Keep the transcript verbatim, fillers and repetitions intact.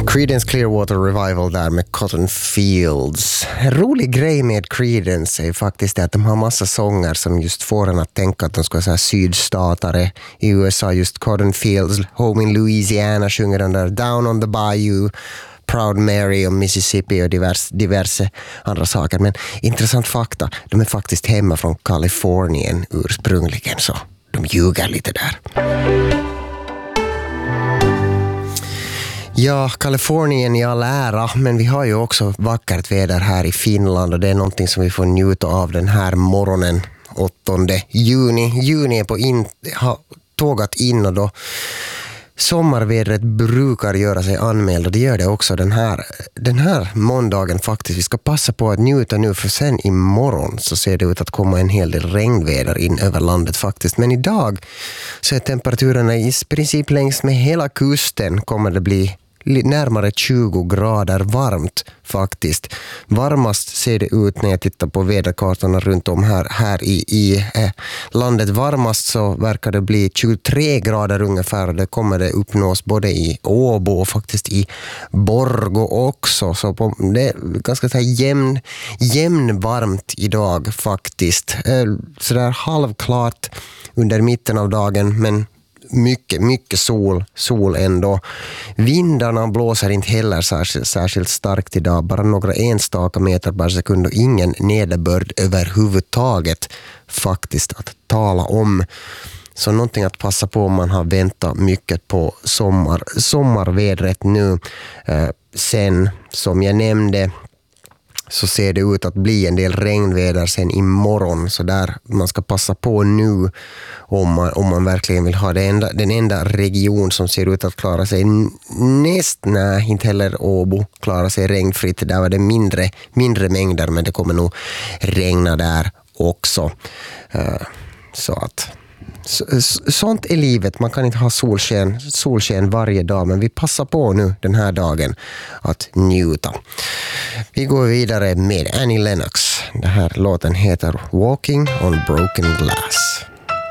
Creedence Clearwater Revival där med Cotton Fields. En rolig grej med Creedence är faktiskt att de har massa sånger som just får en att tänka att de ska vara så här sydstatare i U S A. Just Cotton Fields, Home in Louisiana sjunger den där, Down on the Bayou, Proud Mary och Mississippi och divers, diverse andra saker. Men intressant fakta, de är faktiskt hemma från Kalifornien ursprungligen, så de ljuger lite där. Ja, Kalifornien i all ära, men vi har ju också vackert väder här i Finland och det är någonting som vi får njuta av den här morgonen, åttonde juni. Juni är på in, har tågat in och då sommarvädret brukar göra sig anmäld och det gör det också den här, den här måndagen faktiskt. Vi ska passa på att njuta nu för sen imorgon så ser det ut att komma en hel del regnväder in över landet faktiskt. Men idag så är temperaturerna i princip längs med hela kusten kommer det bli närmare tjugo grader varmt faktiskt. Varmast ser det ut när jag tittar på väderkartorna runt om här, här i, i eh, landet. Varmast så verkar det bli tjugotre grader ungefär. Det kommer det uppnås både i Åbo och faktiskt i Borgå också. Så på, det är ganska så här jämn, jämn varmt idag faktiskt. Eh, sådär halvklart under mitten av dagen, men mycket, mycket sol, sol ändå. Vindarna blåser inte heller särskilt, särskilt starkt idag. Bara några enstaka meter per sekund och ingen nederbörd överhuvudtaget faktiskt att tala om. Så någonting att passa på om man har väntat mycket på sommar, sommarvädret nu. Eh, sen, som jag nämnde, så ser det ut att bli en del regnväder sen imorgon. Så där man ska passa på nu om man, om man verkligen vill ha det enda, den enda region som ser ut att klara sig näst, nej, inte heller Åbo klarar sig regnfritt. Där var det mindre, mindre mängder, men det kommer nog regna där också. Uh, så att sånt är livet. Man kan inte ha solsken, solsken varje dag, men vi passar på nu den här dagen att njuta. Vi går vidare med Annie Lennox. Den här låten heter Walking on Broken Glass.